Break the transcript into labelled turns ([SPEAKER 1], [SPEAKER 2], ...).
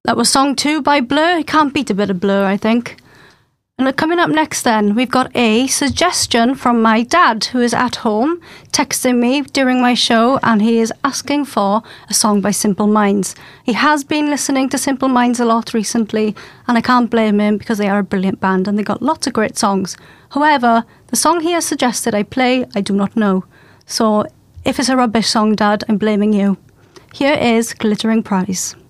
[SPEAKER 1] That was song 2 by Blur. You can't beat a bit of Blur, I think. And coming up next then, we've got a suggestion from my dad, who is at home, texting me during my show, and he is asking for a song by Simple Minds. He has been listening to Simple Minds a lot recently, and I can't blame him because they are a brilliant band and they got lots of great songs. However, the song he has suggested I play, I do not know. So if it's a rubbish song, Dad, I'm blaming you. Here is Glittering Prize.